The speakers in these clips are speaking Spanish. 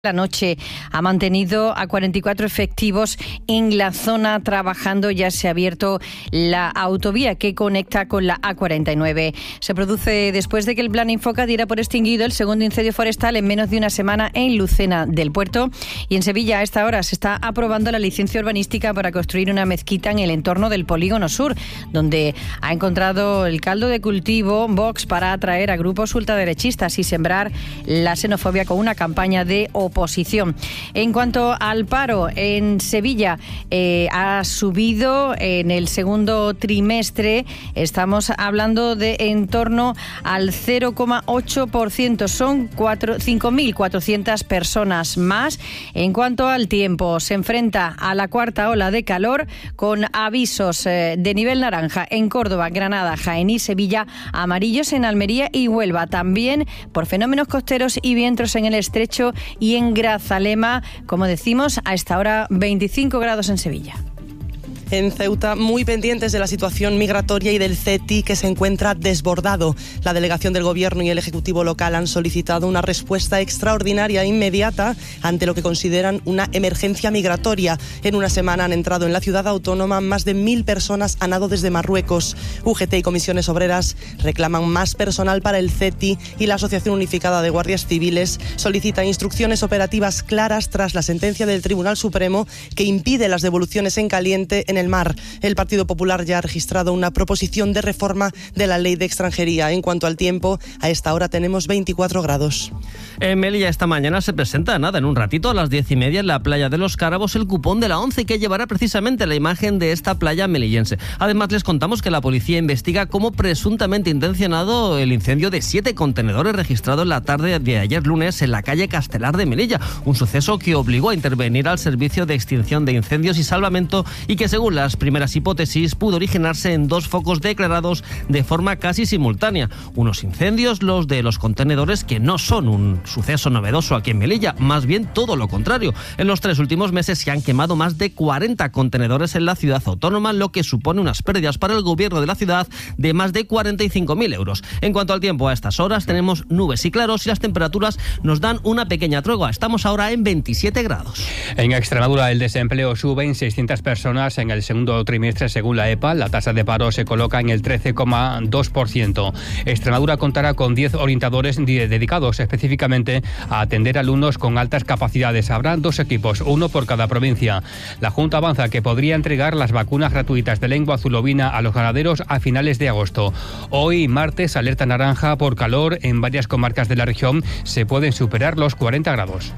La noche ha mantenido a 44 efectivos en la zona trabajando. Ya se ha abierto la autovía que conecta con la A49. Se produce después de que el Plan Infoca diera por extinguido el segundo incendio forestal en menos de una semana en Lucena del Puerto. Y en Sevilla a esta hora se está aprobando la licencia urbanística para construir una mezquita en el entorno del Polígono Sur, donde ha encontrado el caldo de cultivo Vox para atraer a grupos ultraderechistas y sembrar la xenofobia con una campaña de oposición. En cuanto al paro, en Sevilla ha subido en el segundo trimestre. Estamos hablando de en torno al 0,8%. Son 5.400 personas más. En cuanto al tiempo, se enfrenta a la cuarta ola de calor con avisos de nivel naranja en Córdoba, Granada, Jaén y Sevilla, amarillos en Almería y Huelva. También por fenómenos costeros y vientos en el Estrecho y en Grazalema, como decimos, a esta hora 25 grados en Sevilla. En Ceuta, muy pendientes de la situación migratoria y del CETI, que se encuentra desbordado. La delegación del Gobierno y el Ejecutivo local han solicitado una respuesta extraordinaria e inmediata ante lo que consideran una emergencia migratoria. En una semana han entrado en la ciudad autónoma más de 1.000 personas a nado desde Marruecos. UGT y comisiones obreras reclaman más personal para el CETI y la Asociación Unificada de Guardias Civiles solicita instrucciones operativas claras tras la sentencia del Tribunal Supremo que impide las devoluciones en caliente en el mar. El Partido Popular ya ha registrado una proposición de reforma de la ley de extranjería. En cuanto al tiempo, a esta hora tenemos 24 grados. En Melilla esta mañana se presenta en un ratito a las 10:30 en la playa de Los Cárabos el cupón de la ONCE que llevará precisamente la imagen de esta playa melillense. Además les contamos que la policía investiga como presuntamente intencionado el incendio de 7 contenedores registrado en la tarde de ayer lunes en la calle Castelar de Melilla. Un suceso que obligó a intervenir al Servicio de Extinción de Incendios y Salvamento y que según las primeras hipótesis pudo originarse en 2 focos declarados de forma casi simultánea. Unos incendios, los de los contenedores, que no son un suceso novedoso aquí en Melilla, más bien todo lo contrario. En los 3 últimos meses se han quemado más de 40 contenedores en la ciudad autónoma, lo que supone unas pérdidas para el gobierno de la ciudad de más de 45.000 euros. En cuanto al tiempo, a estas horas tenemos nubes y claros y las temperaturas nos dan una pequeña tregua. Estamos ahora en 27 grados. En Extremadura el desempleo sube en 600 personas en el segundo trimestre según la EPA. La tasa de paro se coloca en el 13,2%. Extremadura contará con 10 orientadores dedicados específicamente a atender alumnos con altas capacidades. Habrá 2 equipos, uno por cada provincia. La Junta avanza que podría entregar las vacunas gratuitas de lengua azul-ovina a los ganaderos a finales de agosto. Hoy, martes, alerta naranja por calor en varias comarcas de la región. Se pueden superar los 40 grados.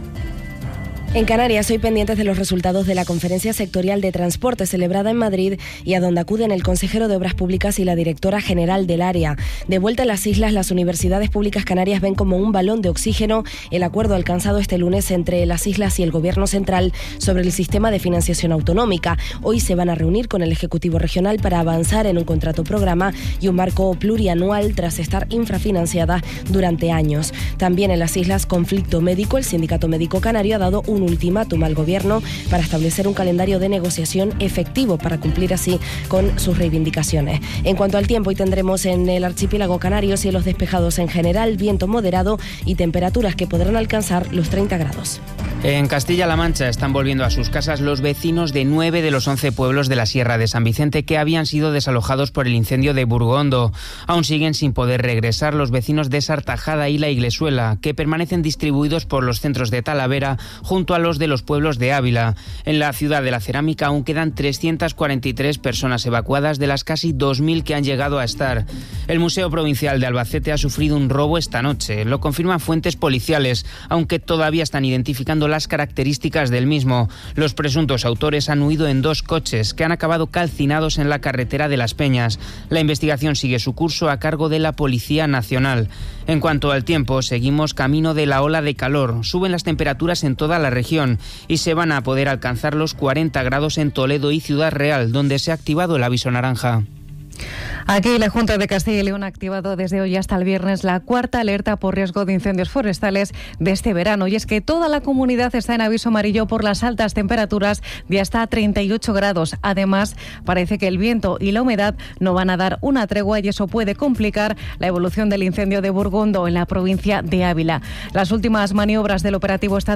En Canarias, hoy pendientes de los resultados de la Conferencia Sectorial de Transporte celebrada en Madrid y a donde acuden el consejero de Obras Públicas y la directora general del área. De vuelta en las islas, las universidades públicas canarias ven como un balón de oxígeno el acuerdo alcanzado este lunes entre las islas y el Gobierno central sobre el sistema de financiación autonómica. Hoy se van a reunir con el Ejecutivo Regional para avanzar en un contrato programa y un marco plurianual tras estar infrafinanciadas durante años. También en las islas, conflicto médico. El Sindicato Médico Canario ha dado un ultimátum al Gobierno para establecer un calendario de negociación efectivo para cumplir así con sus reivindicaciones. En cuanto al tiempo, hoy tendremos en el archipiélago canario cielos despejados en general, viento moderado y temperaturas que podrán alcanzar los 30 grados. En Castilla-La Mancha están volviendo a sus casas los vecinos de 9 de los 11 pueblos de la Sierra de San Vicente que habían sido desalojados por el incendio de Burgondo. Aún siguen sin poder regresar los vecinos de Sartajada y La Iglesuela, que permanecen distribuidos por los centros de Talavera junto a los de los pueblos de Ávila. En la ciudad de la Cerámica aún quedan 343 personas evacuadas de las casi 2.000 que han llegado a estar. El Museo Provincial de Albacete ha sufrido un robo esta noche. Lo confirman fuentes policiales, aunque todavía están identificando las características del mismo. Los presuntos autores han huido en 2 coches que han acabado calcinados en la carretera de Las Peñas. La investigación sigue su curso a cargo de la Policía Nacional. En cuanto al tiempo, seguimos camino de la ola de calor. Suben las temperaturas en toda la región y se van a poder alcanzar los 40 grados en Toledo y Ciudad Real, donde se ha activado el aviso naranja. Aquí la Junta de Castilla y León ha activado desde hoy hasta el viernes la cuarta alerta por riesgo de incendios forestales de este verano. Y es que toda la comunidad está en aviso amarillo por las altas temperaturas de hasta 38 grados. Además, parece que el viento y la humedad no van a dar una tregua y eso puede complicar la evolución del incendio de Burgondo en la provincia de Ávila. Las últimas maniobras del operativo están